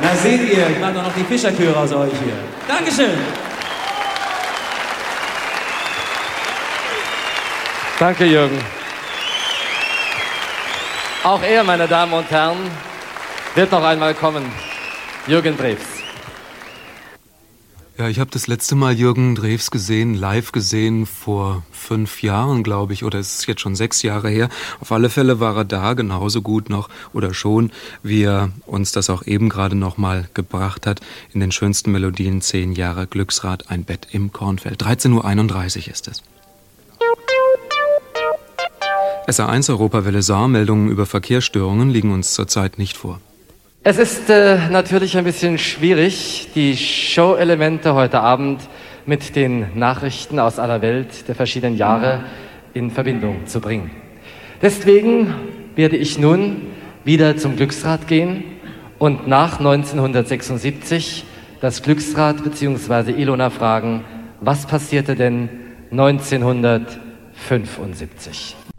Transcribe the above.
Da seht ihr, ich mache doch noch die Fischerchöre aus euch hier. Dankeschön. Danke, Jürgen. Auch er, meine Damen und Herren, wird noch einmal kommen. Jürgen Drews. Ja, ich habe das letzte Mal Jürgen Drews live gesehen, vor 5 Jahren, glaube ich, oder es ist jetzt schon 6 Jahre her. Auf alle Fälle war er da genauso gut noch oder schon, wie er uns das auch eben gerade noch mal gebracht hat, in den schönsten Melodien 10 Jahre Glücksrad, ein Bett im Kornfeld. 13:31 Uhr ist es. SR1 Europawelle Saar, Meldungen über Verkehrsstörungen liegen uns zurzeit nicht vor. Es ist natürlich ein bisschen schwierig, die Show-Elemente heute Abend mit den Nachrichten aus aller Welt der verschiedenen Jahre in Verbindung zu bringen. Deswegen werde ich nun wieder zum Glücksrad gehen und nach 1976 das Glücksrad bzw. Ilona fragen, was passierte denn 1975?